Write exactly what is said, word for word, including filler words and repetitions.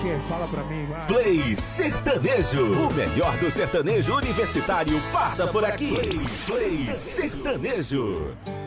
que? Fala pra mim, vai. Play Sertanejo. O melhor do sertanejo universitário passa por aqui. Play Sertanejo.